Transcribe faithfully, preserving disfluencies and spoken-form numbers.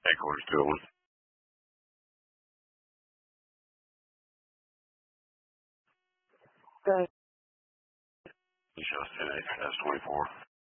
Headquarters two oh one. Good. You show us ten eight twenty-four.